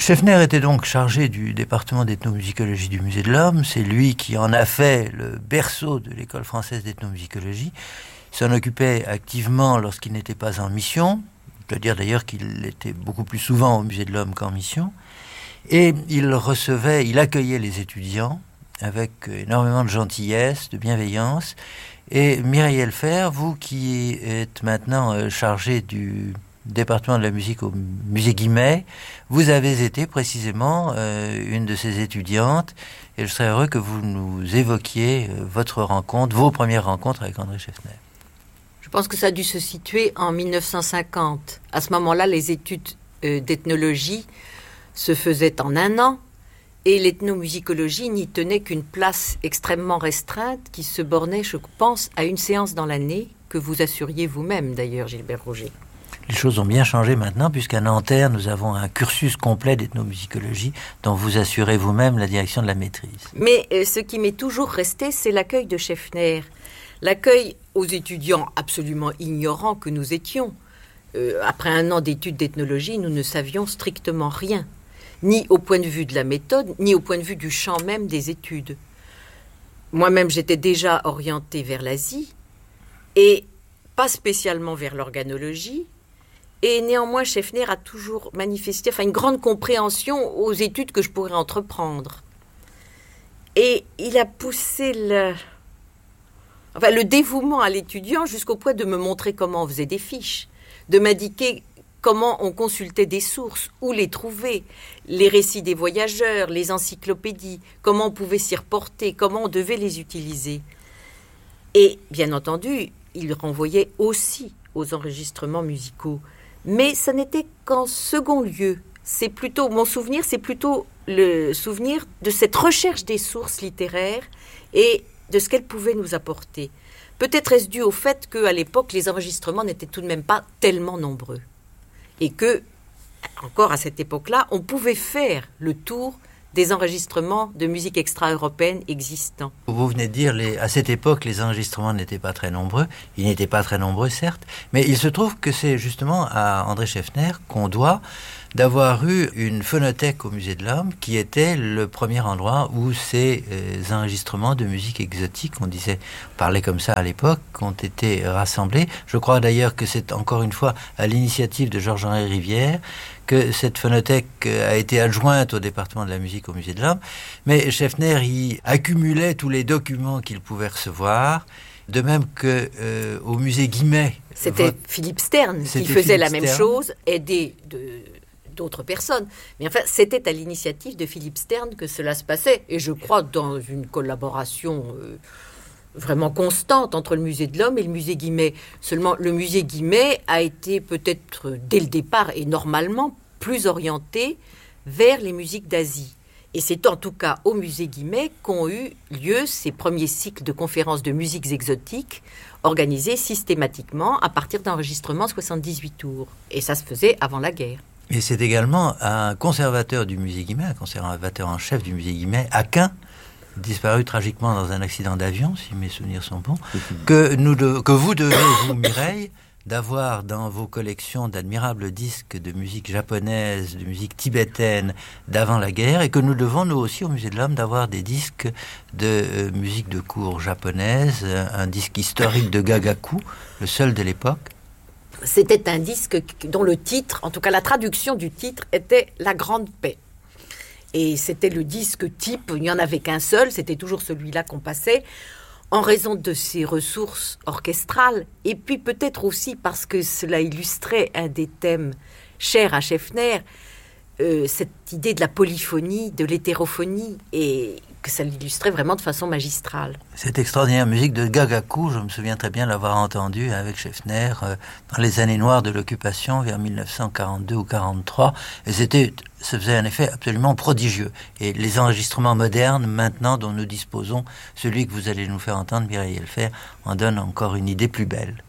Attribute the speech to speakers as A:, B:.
A: Schaeffner était donc chargé du département d'ethnomusicologie du Musée de l'Homme. C'est lui qui en a fait le berceau de l'école française d'ethnomusicologie. Il s'en occupait activement lorsqu'il n'était pas en mission. Je dois dire d'ailleurs qu'il était beaucoup plus souvent au Musée de l'Homme qu'en mission. Et il accueillait les étudiants avec énormément de gentillesse, de bienveillance. Et Mireille Helfer, vous qui êtes maintenant chargée du département de la musique au musée Guimet, vous avez été précisément une de ces étudiantes, et je serais heureux que vous nous évoquiez vos premières rencontres avec André Schaeffner.
B: Je pense que ça a dû se situer en 1950. À ce moment-là, les études d'ethnologie se faisaient en un an, et l'ethnomusicologie n'y tenait qu'une place extrêmement restreinte qui se bornait, je pense, à une séance dans l'année, que vous assuriez vous-même d'ailleurs, Gilbert Roger.
A: Les choses ont bien changé maintenant, puisqu'à Nanterre, nous avons un cursus complet d'ethnomusicologie dont vous assurez vous-même la direction de la maîtrise.
B: Mais ce qui m'est toujours resté, c'est l'accueil de Schaeffner. L'accueil aux étudiants absolument ignorants que nous étions. Après un an d'études d'ethnologie, nous ne savions strictement rien, ni au point de vue de la méthode, ni au point de vue du champ même des études. Moi-même, j'étais déjà orientée vers l'Asie, et pas spécialement vers l'organologie. Et néanmoins, Schaeffner a toujours manifesté une grande compréhension aux études que je pourrais entreprendre. Et il a poussé le dévouement à l'étudiant jusqu'au point de me montrer comment on faisait des fiches, de m'indiquer comment on consultait des sources, où les trouver, les récits des voyageurs, les encyclopédies, comment on pouvait s'y reporter, comment on devait les utiliser. Et bien entendu, il renvoyait aussi aux enregistrements musicaux. Mais ça n'était qu'en second lieu. Mon souvenir, c'est plutôt le souvenir de cette recherche des sources littéraires et de ce qu'elles pouvaient nous apporter. Peut-être est-ce dû au fait qu'à l'époque, les enregistrements n'étaient tout de même pas tellement nombreux. Et que, encore à cette époque-là, on pouvait faire le tour des enregistrements de musique extra-européenne existants.
A: Vous venez de dire, à cette époque, les enregistrements n'étaient pas très nombreux. Ils n'étaient pas très nombreux, certes, mais il se trouve que c'est justement à André Schaeffner qu'on doit d'avoir eu une phonothèque au Musée de l'Homme qui était le premier endroit où ces enregistrements de musique exotique, on parlait comme ça à l'époque, ont été rassemblés. Je crois d'ailleurs que c'est encore une fois à l'initiative de Georges-Henri Rivière que cette phonothèque a été adjointe au département de la musique au Musée de l'Homme. Mais Schaeffner y accumulait tous les documents qu'il pouvait recevoir, de même qu'au musée Guimet.
B: C'était Philippe Stern qui faisait la même chose, aidé d'autres personnes. Mais enfin, c'était à l'initiative de Philippe Stern que cela se passait. Et je crois dans une collaboration vraiment constante entre le Musée de l'Homme et le Musée Guimet. Seulement, le Musée Guimet a été peut-être, dès le départ et normalement, plus orienté vers les musiques d'Asie. Et c'est en tout cas au Musée Guimet qu'ont eu lieu ces premiers cycles de conférences de musiques exotiques organisés systématiquement à partir d'enregistrements 78 tours. Et ça se faisait avant la guerre.
A: Et c'est également un conservateur du Musée Guimet, un conservateur en chef du Musée Guimet, Aquin, disparu tragiquement dans un accident d'avion, si mes souvenirs sont bons, que vous devez, vous, Mireille, d'avoir dans vos collections d'admirables disques de musique japonaise, de musique tibétaine d'avant la guerre, et que nous devons, nous aussi, au Musée de l'Homme, d'avoir des disques de musique de cour japonaise, un disque historique de Gagaku, le seul de l'époque.
B: C'était un disque dont le titre, en tout cas la traduction du titre, était « La Grande Paix ». Et c'était le disque type, il n'y en avait qu'un seul, c'était toujours celui-là qu'on passait, en raison de ses ressources orchestrales, et puis peut-être aussi parce que cela illustrait un des thèmes chers à Schaeffner, cette idée de la polyphonie, de l'hétérophonie, et que ça l'illustrait vraiment de façon magistrale.
A: Cette extraordinaire musique de Gagaku, je me souviens très bien l'avoir entendue avec Schaeffner dans les années noires de l'occupation, vers 1942 ou 1943, et ça faisait un effet absolument prodigieux. Et les enregistrements modernes, maintenant, dont nous disposons, celui que vous allez nous faire entendre, Mireille Helfer, en donne encore une idée plus belle.